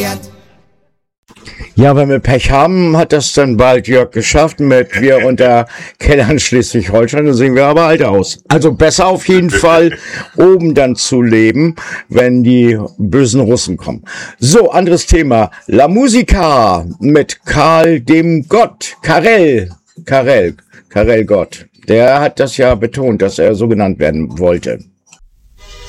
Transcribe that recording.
Ja, wenn wir Pech haben, hat das dann bald Jörg geschafft mit Wir unter Kellern Schleswig-Holstein, dann sehen wir aber alt aus. Also besser auf jeden Fall, oben dann zu leben, wenn die bösen Russen kommen. So, anderes Thema. La Musica mit Karl dem Gott. Karel Gott. Der hat das ja betont, dass er so genannt werden wollte.